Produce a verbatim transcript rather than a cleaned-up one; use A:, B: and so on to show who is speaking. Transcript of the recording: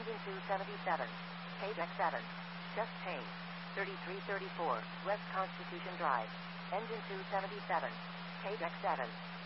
A: Engine two seventy-seven. Page X seven. Just change. thirty-three thirty-four, West Constitution Drive. Engine two seventy-seven. Page X seven.